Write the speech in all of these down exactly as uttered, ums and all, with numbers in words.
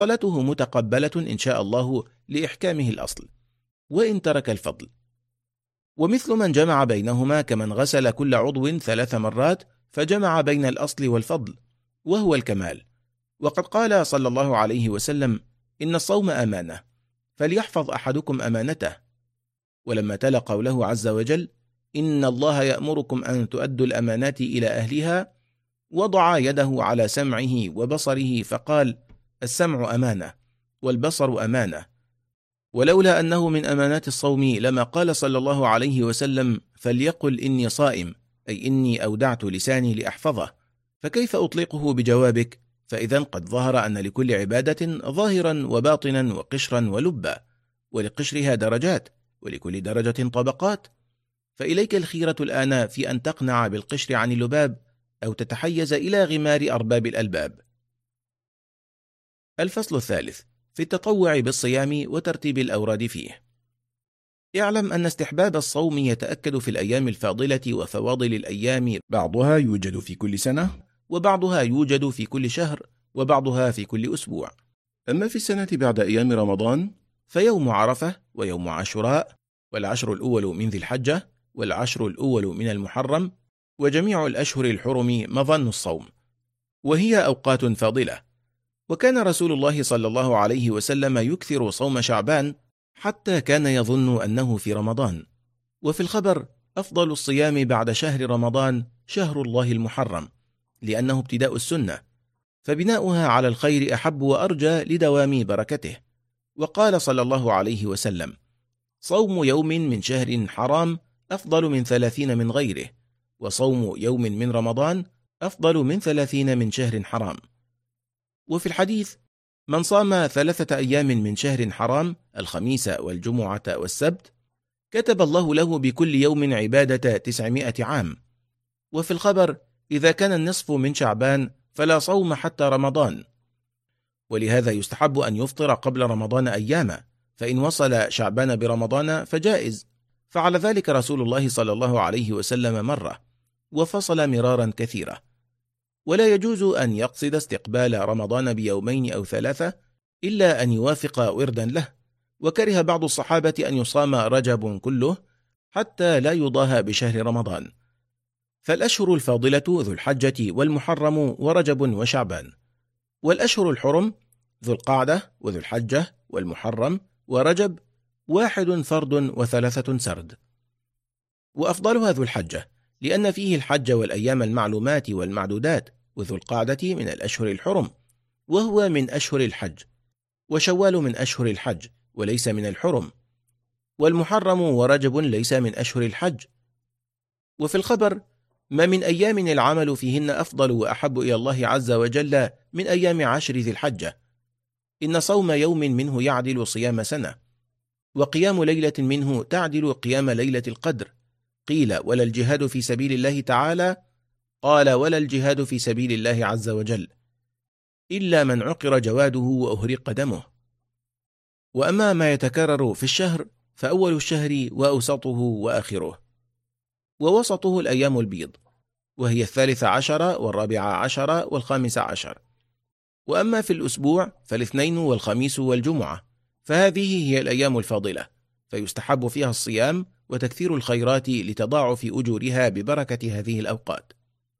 صلاته متقبلة إن شاء الله لإحكامه الأصل، وإن ترك الفضل. ومثل من جمع بينهما كمن غسل كل عضو ثلاث مرات فجمع بين الأصل والفضل، وهو الكمال. وقد قال صلى الله عليه وسلم: إن الصوم أمانة، فليحفظ أحدكم أمانته. ولما تلا قوله عز وجل: إن الله يأمركم أن تؤدوا الأمانات إلى أهلها، وضع يده على سمعه وبصره فقال: السمع أمانة، والبصر أمانة. ولولا أنه من أمانات الصوم لما قال صلى الله عليه وسلم: فليقل إني صائم، أي إني أودعت لساني لأحفظه. فكيف أطلقه بجوابك؟ فإذا قد ظهر أن لكل عبادة ظاهرا وباطنا وقشرا ولبا، ولقشرها درجات، ولكل درجة طبقات. فإليك الخيرة الآن في أن تقنع بالقشر عن اللباب، أو تتحيز إلى غمار أرباب الألباب. الفصل الثالث في التطوع بالصيام وترتيب الأوراد فيه. اعلم أن استحباب الصوم يتأكد في الأيام الفاضلة وفواضل الأيام، بعضها يوجد في كل سنة، وبعضها يوجد في كل شهر، وبعضها في كل أسبوع. أما في السنة بعد أيام رمضان فيوم عرفة، ويوم عاشوراء، والعشر الأول من ذي الحجة، والعشر الأول من المحرم، وجميع الأشهر الحرم مظن الصوم، وهي أوقات فاضلة. وكان رسول الله صلى الله عليه وسلم يكثر صوم شعبان حتى كان يظن أنه في رمضان. وفي الخبر: أفضل الصيام بعد شهر رمضان شهر الله المحرم، لأنه ابتداء السنة، فبناؤها على الخير أحب وأرجى لدوام بركته. وقال صلى الله عليه وسلم: صوم يوم من شهر حرام أفضل من ثلاثين من غيره، وصوم يوم من رمضان أفضل من ثلاثين من شهر حرام. وفي الحديث: من صام ثلاثة أيام من شهر حرام، الخميس والجمعة والسبت، كتب الله له بكل يوم عبادة تسعمائة عام. وفي الخبر: إذا كان النصف من شعبان فلا صوم حتى رمضان. ولهذا يستحب أن يفطر قبل رمضان أياما، فإن وصل شعبان برمضان فجائز. فعل ذلك رسول الله صلى الله عليه وسلم مرة، وفصل مرارا كثيرة. ولا يجوز أن يقصد استقبال رمضان بيومين أو ثلاثة إلا أن يوافق وردا له. وكره بعض الصحابة أن يصام رجب كله حتى لا يضاهى بشهر رمضان. فالأشهر الفاضلة ذو الحجة والمحرم ورجب وشعبان. والأشهر الحرم ذو القعدة وذو الحجة والمحرم ورجب، واحد فرد وثلاثة سرد. وأفضلها ذو الحجة، لأن فيه الحج والأيام المعلومات والمعدودات. وذو القعدة من الأشهر الحرم، وهو من أشهر الحج. وشوال من أشهر الحج وليس من الحرم. والمحرم ورجب ليس من أشهر الحج. وفي الخبر: ما من أيام العمل فيهن أفضل وأحب إلى الله عز وجل من أيام عشر ذي الحجة. إن صوم يوم منه يعدل صيام سنة، وقيام ليلة منه تعدل قيام ليلة القدر. قيل: ولا الجهاد في سبيل الله تعالى؟ قال: ولا الجهاد في سبيل الله عز وجل، إلا من عقر جواده وأهرق دمه. وأما ما يتكرر في الشهر فأول الشهر وأوسطه وآخره. ووسطه الأيام البيض، وهي الثالث عشر والرابع عشر والخامس عشر. وأما في الأسبوع فالاثنين والخميس والجمعة، فهذه هي الأيام الفاضلة، فيستحب فيها الصيام وتكثير الخيرات لتضاعف أجورها ببركة هذه الأوقات.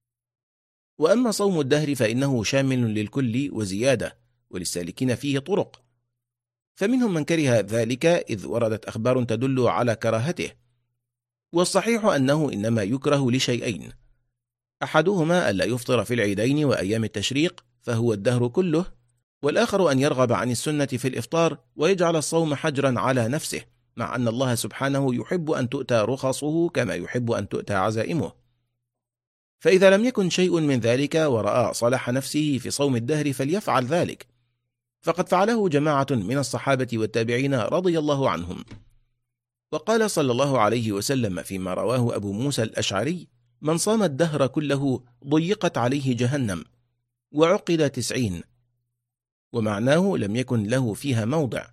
وأما صوم الدهر فإنه شامل للكل وزيادة، وللسالكين فيه طرق. فمنهم من كره ذلك، إذ وردت أخبار تدل على كراهته. والصحيح أنه إنما يكره لشيئين: أحدهما ألا يفطر في العيدين وأيام التشريق، فهو الدهر كله. والآخر أن يرغب عن السنة في الإفطار ويجعل الصوم حجرا على نفسه، مع أن الله سبحانه يحب أن تؤتى رخصه كما يحب أن تؤتى عزائمه. فإذا لم يكن شيء من ذلك ورأى صلاح نفسه في صوم الدهر فليفعل ذلك، فقد فعله جماعة من الصحابة والتابعين رضي الله عنهم. وقال صلى الله عليه وسلم فيما رواه أبو موسى الأشعري: من صام الدهر كله ضيقت عليه جهنم، وعقد تسعين. ومعناه لم يكن له فيها موضع.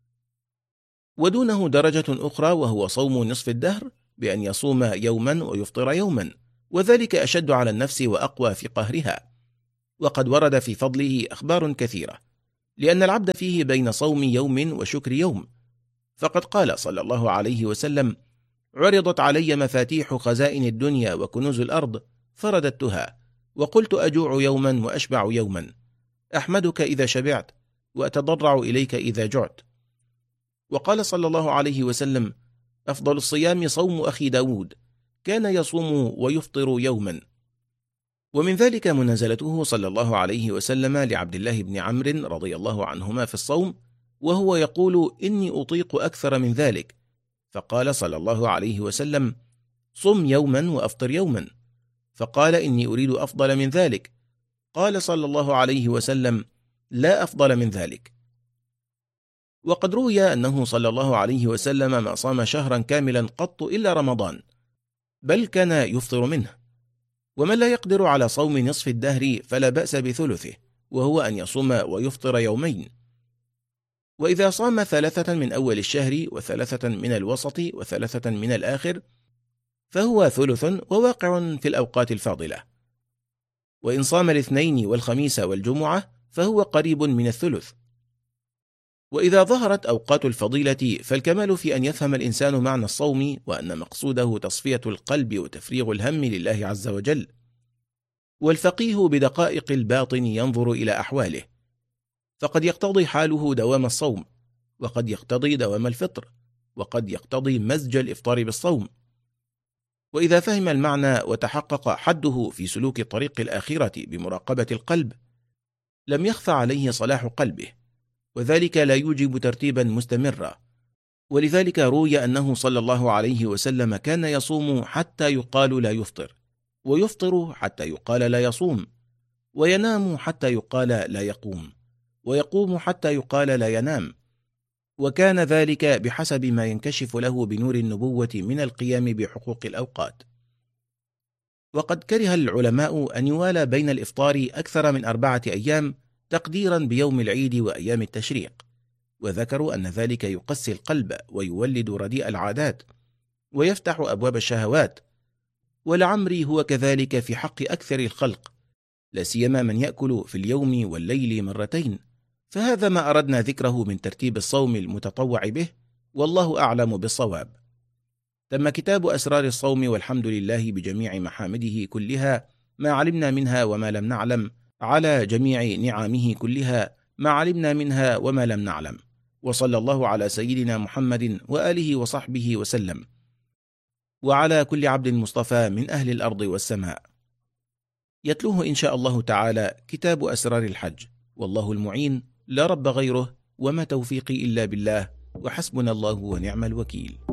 ودونه درجة أخرى، وهو صوم نصف الدهر بأن يصوم يوما ويفطر يوما، وذلك أشد على النفس وأقوى في قهرها. وقد ورد في فضله أخبار كثيرة، لأن العبد فيه بين صوم يوم وشكر يوم، فقد قال صلى الله عليه وسلم: عرضت علي مفاتيح خزائن الدنيا وكنوز الأرض فرددتها، وقلت أجوع يوما وأشبع يوما، أحمدك إذا شبعت وأتضرع إليك إذا جعت. وقال صلى الله عليه وسلم: أفضل الصيام صوم أخي داود، كان يصوم ويفطر يوما. ومن ذلك منازلته صلى الله عليه وسلم لعبد الله بن عمرو رضي الله عنهما في الصوم، وهو يقول: إني أطيق أكثر من ذلك، فقال صلى الله عليه وسلم: صم يوما وأفطر يوما، فقال: إني أريد أفضل من ذلك، قال صلى الله عليه وسلم: لا أفضل من ذلك. وقد روي أنه صلى الله عليه وسلم ما صام شهرا كاملا قط إلا رمضان، بل كان يفطر منه. ومن لا يقدر على صوم نصف الدهر فلا بأس بثلثه، وهو أن يصوم ويفطر يومين. وإذا صام ثلاثة من أول الشهر وثلاثة من الوسط وثلاثة من الآخر فهو ثلث وواقع في الأوقات الفاضلة. وإن صام الاثنين والخميس والجمعة فهو قريب من الثلث. وإذا ظهرت أوقات الفضيلة فالكمال في أن يفهم الإنسان معنى الصوم، وأن مقصوده تصفية القلب وتفريغ الهم لله عز وجل. والفقيه بدقائق الباطن ينظر إلى أحواله، فقد يقتضي حاله دوام الصوم، وقد يقتضي دوام الفطر، وقد يقتضي مزج الإفطار بالصوم. وإذا فهم المعنى وتحقق حده في سلوك طريق الآخرة بمراقبة القلب لم يخفى عليه صلاح قلبه، وذلك لا يوجب ترتيبا مستمرا. ولذلك روي أنه صلى الله عليه وسلم كان يصوم حتى يقال لا يفطر، ويفطر حتى يقال لا يصوم، وينام حتى يقال لا يقوم، ويقوم حتى يقال لا ينام، وكان ذلك بحسب ما ينكشف له بنور النبوة من القيام بحقوق الأوقات. وقد كره العلماء أن يوالى بين الإفطار أكثر من أربعة أيام تقديرا بيوم العيد وأيام التشريق، وذكروا أن ذلك يقسي القلب ويولد رديء العادات ويفتح أبواب الشهوات، ولعمري هو كذلك في حق أكثر الخلق، لا سيما من يأكل في اليوم والليل مرتين. فهذا ما أردنا ذكره من ترتيب الصوم المتطوع به، والله أعلم بالصواب. تم كتاب أسرار الصوم، والحمد لله بجميع محامده كلها، ما علمنا منها وما لم نعلم، على جميع نعمه كلها، ما علمنا منها وما لم نعلم. وصلى الله على سيدنا محمد وآله وصحبه وسلم، وعلى كل عبد مصطفى من أهل الأرض والسماء. يتلوه إن شاء الله تعالى كتاب أسرار الحج، والله المعين، لا رب غيره، وما توفيقي إلا بالله، وحسبنا الله ونعم الوكيل.